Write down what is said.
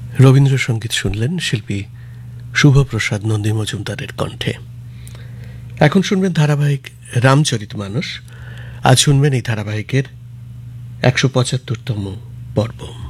রবীন্দ্রসঙ্গীত শুনলেন শিল্পী শুভপ্রসাদ নন্দী মজুমদারের কণ্ঠে। এখন শুনবেন ধারাবাহিক রামচরিতমানস। আজ শুনবেন এই ধারাবাহিকের ১৭৫তম পর্ব।